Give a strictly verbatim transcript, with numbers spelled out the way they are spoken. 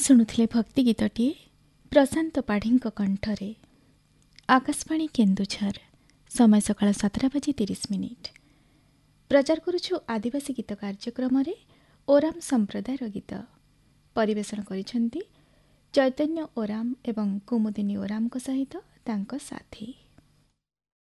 ଶୁଣୁଥିଲେ ଭକ୍ତି ଗୀତଟିଏ ପ୍ରଶାନ୍ତ ପାଢ଼ୀଙ୍କ କଣ୍ଠରେ। ଆକାଶବାଣୀ କେନ୍ଦୁଝର, ସମୟ ସକାଳ ସାତଟା ବାଜି ତିରିଶ ମିନିଟ୍। ପ୍ରଚାର କରୁଛୁ ଆଦିବାସୀ ଗୀତ କାର୍ଯ୍ୟକ୍ରମରେ ଓରାମ ସମ୍ପ୍ରଦାୟର ଗୀତ। ପରିବେଷଣ କରିଛନ୍ତି ଚୈତନ୍ୟ ଓରାମ ଏବଂ କୁମୁଦିନୀ ଓରାମଙ୍କ ସହିତ ତାଙ୍କ ସାଥୀ।